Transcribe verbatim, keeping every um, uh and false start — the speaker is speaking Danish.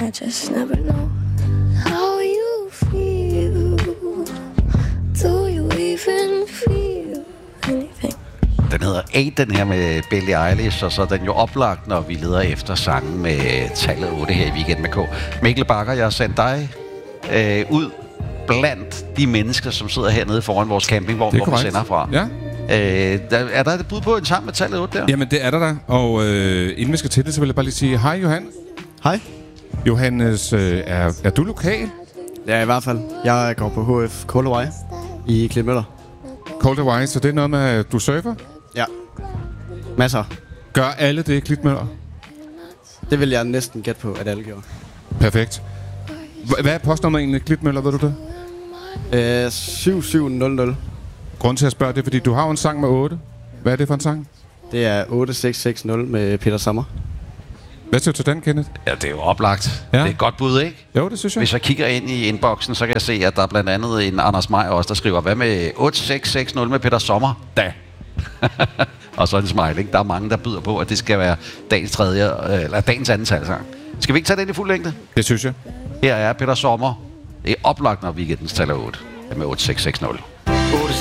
I just never know how you feel. Do you even feel anything? Den hedder eight, den her med Billie Eilish, og så er den jo oplagt, når vi leder efter sangen med tallet otte her i Weekend med K. Mikkel Bakker, jeg har sendt dig øh, ud blandt de mennesker, som sidder hernede foran vores campingvogn, hvor vi sender fra. Ja. Øh, der, er der et bud på en sang med tallet otte der? Jamen, det er der da. Og øh, inden vi skal til det, så vil jeg bare lige sige, hej Johan. Hej. Johannes, øh, er, er du lokal? Ja, i hvert fald. Jeg går på H F Cold Hawaii i Klitmøller. Cold Hawaii, så det er noget med, at du surfer? Ja. Masser. Gør alle det i Klitmøller? Det vil jeg næsten gætte på, at alle gjorde. Perfekt. H- hvad er postnummeret egentlig i Klitmøller, ved du det? Øh, syv syv nul nul. Grunden til at spørge det er, fordi du har jo en sang med otte. Hvad er det for en sang? Det er otte seks seks nul med Peter Sommer. Hvad siger du til den, Kenneth? Ja, det er jo oplagt. Ja. Det er et godt bud, ikke? Jo, det synes jeg. Hvis jeg kigger ind i inboxen, så kan jeg se, at der er blandt andet en Anders Meier også, der skriver, hvad med otte seks seks nul med Peter Sommer? Da. Og så en smile, ikke? Der er mange, der byder på, at det skal være dagens tredje, eller dagens anden talsang. Skal vi ikke tage den i fuld længde? Det synes jeg. Her er Peter Sommer. Det er oplagt, når weekendens taler otte med otte seks seks nul. otte